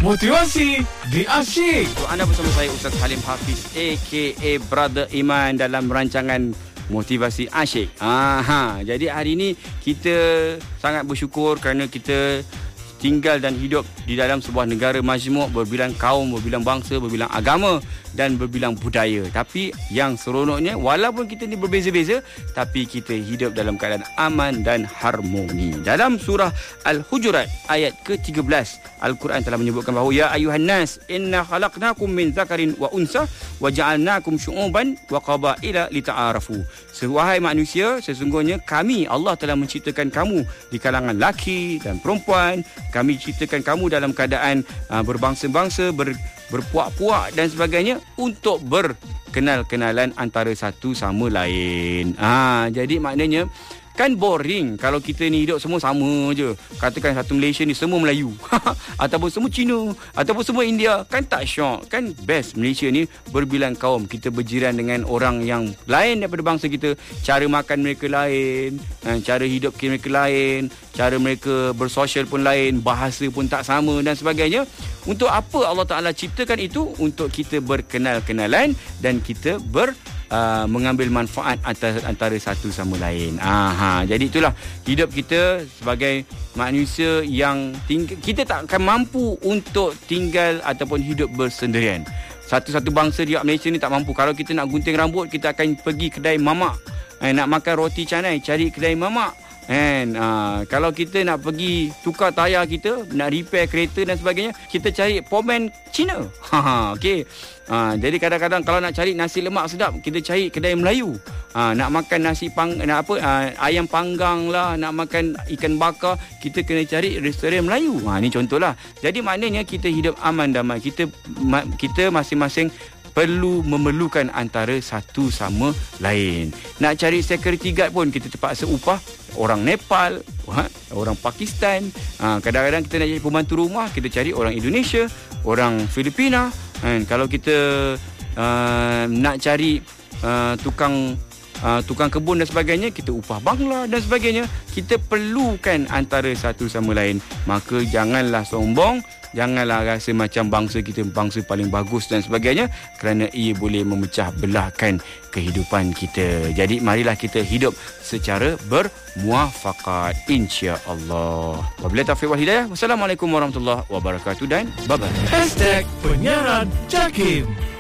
Motivasi di Asyik. Anda bersama saya Ustaz Halim Hafiz aka Brother Iman dalam rancangan Motivasi Asyik. Jadi hari ini kita sangat bersyukur kerana kita tinggal dan hidup di dalam sebuah negara majmuk berbilang kaum, berbilang bangsa, berbilang agama dan berbilang budaya. Tapi yang seronoknya, walaupun kita ni berbeza-beza, tapi kita hidup dalam keadaan aman dan harmoni. Dalam surah Al-Hujurat ayat ke-13, Al-Quran telah menyebutkan bahawa ya ayuhan nas inna khalaqnakum min zakarin wa unsa wa ja'alnakum syu'uban wa qabaila lita'arafu. Wahai manusia, sesungguhnya kami, Allah telah menciptakan kamu di kalangan laki dan perempuan. Kami ciptakan kamu dalam keadaan berbangsa-bangsa, berpuak-puak dan sebagainya untuk berkenal-kenalan antara satu sama lain. Jadi maknanya kan boring kalau kita ni hidup semua sama je. Katakan satu Malaysia ni semua Melayu ataupun semua Cina ataupun semua India, kan tak syok. Kan best Malaysia ni berbilang kaum. Kita berjiran dengan orang yang lain daripada bangsa kita. Cara makan mereka lain, cara hidup mereka lain, cara mereka bersosial pun lain, bahasa pun tak sama dan sebagainya. Untuk apa Allah Ta'ala ciptakan itu? Untuk kita berkenal-kenalan dan kita mengambil manfaat antara satu sama lain. Jadi itulah hidup kita sebagai manusia yang kita tak akan mampu untuk tinggal ataupun hidup bersendirian. Satu-satu bangsa di Malaysia ni tak mampu. Kalau kita nak gunting rambut, kita akan pergi kedai mamak. Nak makan roti canai, cari kedai mamak. Kalau kita nak pergi tukar tayar kita, nak repair kereta dan sebagainya, kita cari pomen Cina. Okey. Jadi kadang-kadang kalau nak cari nasi lemak sedap, kita cari kedai Melayu. Nak makan ayam panggang lah, nak makan ikan bakar, kita kena cari restoran Melayu. Ni contohlah. Jadi maknanya kita hidup aman damai. Kita masing-masing perlu memerlukan antara satu sama lain. Nak cari security guard pun kita terpaksa upah orang Nepal, orang Pakistan. Kadang-kadang kita nak jadi pembantu rumah, kita cari orang Indonesia, orang Filipina. Kalau kita nak cari tukang kebun dan sebagainya, kita upah Bangla dan sebagainya. Kita perlukan antara satu sama lain. Maka janganlah sombong, janganlah rasa macam bangsa kita bangsa paling bagus dan sebagainya, kerana ia boleh memecah belahkan kehidupan kita. Jadi marilah kita hidup secara bermuafakat, insya-Allah. Wabillahi taufiq wal hidayah. Wassalamualaikum warahmatullahi wabarakatuh dan bye-bye. #penyiaran Jakim.